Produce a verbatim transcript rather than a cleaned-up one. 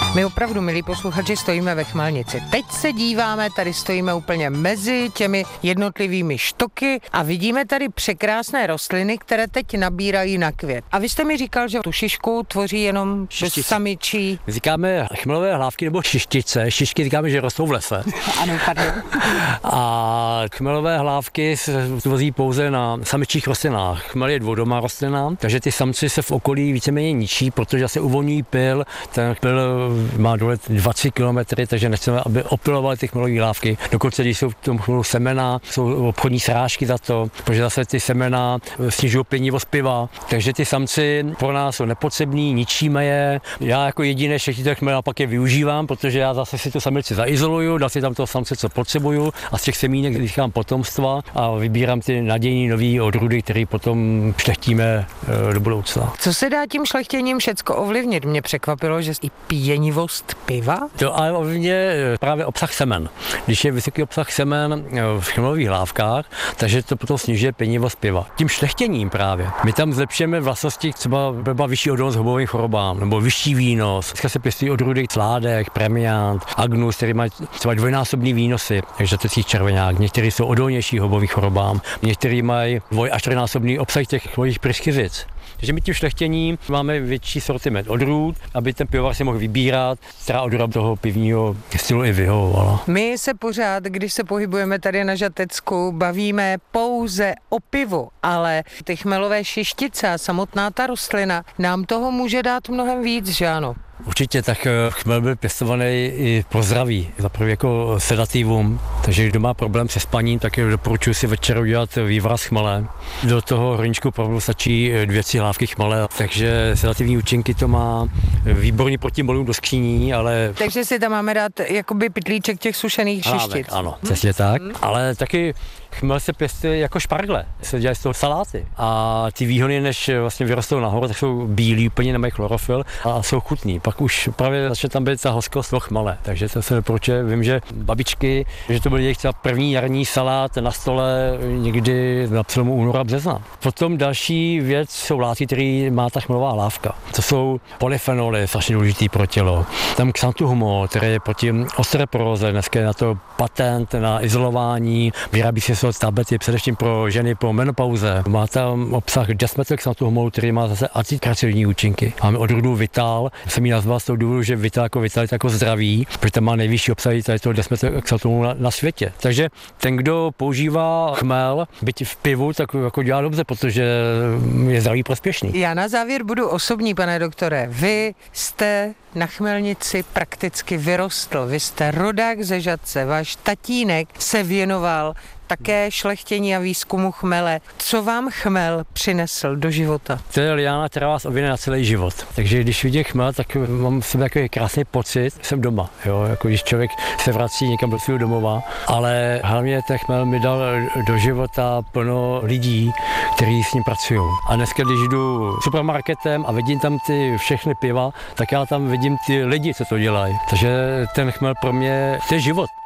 My opravdu, milí posluchači, stojíme ve Chmelnici. Teď se díváme, tady stojíme úplně mezi těmi jednotlivými štoky a vidíme tady překrásné rostliny, které teď nabírají na květ. A vy jste mi říkal, že tu šišku tvoří jenom Šištice. samičí. Říkáme chmelové hlávky nebo šištice. Šišky říkáme, že rostou v lese. Ano, pardon. A chmelové hlávky se tvoří pouze na samičích rostlinách. Chmel je dvoudomá rostlina, takže ty samci se v okolí víceméně ničí, protože se uvolňují pyl. Ten pyl má dolet dvacet kilometrů, takže nechceme, aby opylovaly ty chmelové hlávky. Dokonce, když jsou v tom chmelu semena, jsou obchodní srážky za to, protože zase ty semena snižují pěnivost piva. Takže ty samci pro nás jsou nepotřební, ničíme je. Já jako jediné všechny těch chmel pak je využívám, protože já zase si to samici zaizoluju, dám si tam toho samce, co potřebuju, a z těch semínek získám potomstva a vybírám ty nadějný nový odrůdy, které potom šlechtíme do budoucna. Co se dá tím šlechtěním všecko ovlivnit? Mě překvapilo, že i pěnivost piva? To ale ovlivňuje právě obsah semen. Když je vysoký obsah semen v chmelových hlávkách, takže to potom snižuje pěnivost piva. Tím šlechtěním právě. My tam zlepšujeme vlastnosti, třeba byla vyšší odolnost hubovým chorobám nebo vyšší výnos. Dneska se pěstují odrůdy sládek, premiant, agnus, který mají třeba dvojnásobný výnosy, takže to je červeňák. Někteří jsou odolnější hubovým chorobám, někteří mají dvoj až trojnásobný obsah těch chmelových pryskyřic. Takže my tím šlechtěním máme větší sortiment odrůd, aby ten pivovar si mohl vybírat, která odrůda toho pivního stylu i vyhovovala. My se pořád, když se pohybujeme tady na Žatecku, bavíme pouze o pivu, ale ty chmelové šištice a samotná ta rostlina nám toho může dát mnohem víc, že ano? Určitě, tak chmel byl pěstovaný i pro zdraví, zaprvé jako sedativum, takže kdo má problém se spaním, tak doporučuji si večer udělat vývraz chmele. Do toho hrníčku opravdu stačí dvě tři hlávky chmele, takže sedativní účinky to má, výborný proti bolům do skříní, ale... Takže si tam máme dát jakoby pytlíček těch sušených hlávek, šištic. ano, přesně tak, ale taky chmel se pěstuje jako špargle, se dělají z toho saláty a ty výhony, než vlastně vyrostou nahoru, tak jsou bílí, úplně nemají chlorofyl a jsou chutný. Pak už právě začne tam být ta hořkost toho chmele, takže to se doporučuje. Vím, že babičky, že to byl jejich třeba první jarní salát na stole někdy na přelomu února března. Potom další věc jsou látky, které má ta chmelová hlávka. To jsou polyfenoly, strašně důležitý pro tělo. Tam xanthuhumol, který je proti osteoporóze, dneska je na to patent na izolování, vyrábí se z tablety především pro ženy po menopauze. Má tam obsah desmetylxanthuhumolu, který má zase antikarcinogenní účinky. Máme odrůdu Vital, jsem ji nazval z toho důvodu, že Vital jako vitalita jako zdraví, protože tam má nejvyšší obsah tady toho desmetylxanthuhumolu na, na světě. Takže ten, kdo používá chmel, byť v pivu, tak jako dělá dobře, protože je zdraví prospěšný. Já na závěr budu osobní, pane doktore. Vy jste na Chmelnici prakticky vyrostl. Vy jste rodák ze Žatce. Váš tatínek se věnoval také šlechtění a výzkumu chmele. Co vám chmel přinesl do života? To je liána, která vás obvine na celý život. Takže když vidím chmel, tak mám v sobě takový krásný pocit, jsem doma. Jo? Jako když člověk se vrací někam do svého domova, ale hlavně ten chmel mi dal do života plno lidí, kteří s ním pracují. A dneska, když jdu supermarketem a vidím tam ty všechny piva, tak já tam vidím ty lidi, co to dělají. Takže ten chmel pro mě, to je život.